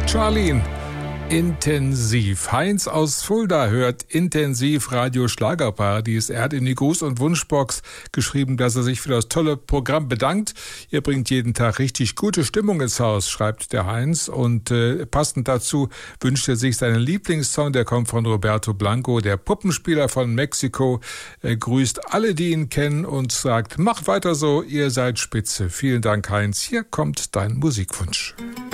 Charlene, intensiv. Heinz aus Fulda hört intensiv Radio Schlagerparadies. Er hat in die Gruß- und Wunschbox geschrieben, dass er sich für das tolle Programm bedankt. Ihr bringt jeden Tag richtig gute Stimmung ins Haus, schreibt der Heinz. Und passend dazu wünscht er sich seinen Lieblingssong, der kommt von Roberto Blanco, der Puppenspieler von Mexiko. Er grüßt alle, die ihn kennen und sagt, macht weiter so, ihr seid spitze. Vielen Dank, Heinz. Hier kommt dein Musikwunsch.